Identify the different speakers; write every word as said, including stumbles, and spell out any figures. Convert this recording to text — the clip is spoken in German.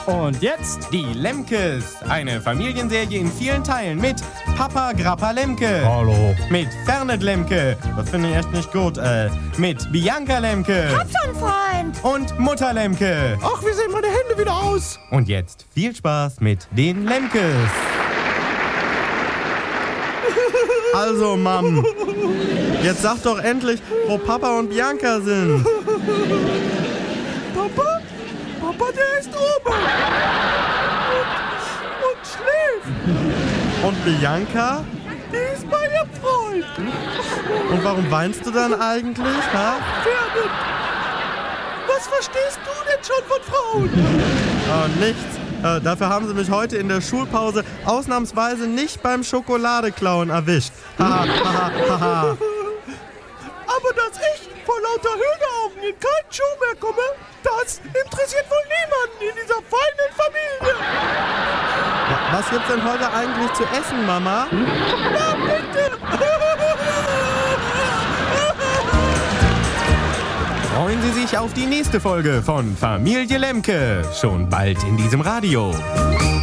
Speaker 1: Und jetzt
Speaker 2: die Lemkes. Eine Familienserie in vielen Teilen mit Papa Grappa Lemke.
Speaker 3: Hallo.
Speaker 2: Mit Fernet Lemke. Das finde ich echt nicht gut. Äh, mit Bianca Lemke.
Speaker 4: Hab schon, Freund.
Speaker 2: Und Mutter Lemke.
Speaker 3: Ach, wie sehen meine Hände wieder aus?
Speaker 2: Und jetzt viel Spaß mit den Lemkes. Also, Mom. Jetzt sag doch endlich, wo Papa und Bianca sind.
Speaker 3: Papa? Papa, der ist oben. Und, und schläft.
Speaker 2: Und Bianca?
Speaker 3: Die ist bei ihrem Freund.
Speaker 2: Und warum weinst du dann eigentlich, ha?
Speaker 3: Fernet. Was verstehst du denn schon von Frauen?
Speaker 2: Oh, nichts. Äh, dafür haben sie mich heute in der Schulpause ausnahmsweise nicht beim Schokoladeklauen erwischt. Haha, haha, haha.
Speaker 3: Aber dass ich vor lauter Hühneraugen in keinen Schuh mehr komme, das interessiert wohl niemanden in dieser feinen Familie.
Speaker 2: Ja, was gibt's denn heute eigentlich zu essen, Mama?
Speaker 3: Na bitte!
Speaker 2: Freuen Sie sich auf die nächste Folge von Familie Lemke. Schon bald in diesem Radio.